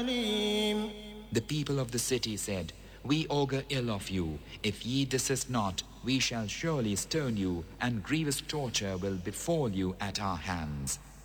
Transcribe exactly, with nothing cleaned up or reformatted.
أليم. The people of the city said, We augur ill of you. If ye desist not, we shall surely stone you, and grievous torture will befall you at our hands.